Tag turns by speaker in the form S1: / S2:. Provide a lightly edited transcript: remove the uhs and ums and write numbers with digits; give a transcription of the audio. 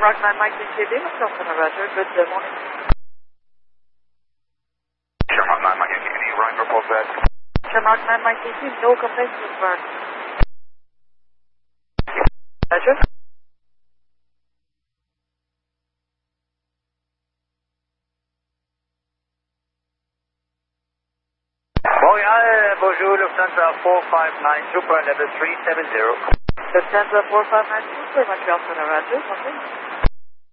S1: Shamrock 9 Mike DJB, Wisconsin, Roger. Good morning.
S2: Shamrock 9 Mike, any Ryan report that?
S1: Shamrock 9 Mike DJB, no complaints with Burn. Roger.
S2: Montréal, bonjour, Lufthansa 459, Super level 370.
S1: Lufthansa 459, Montreal, Center, Roger. Okay.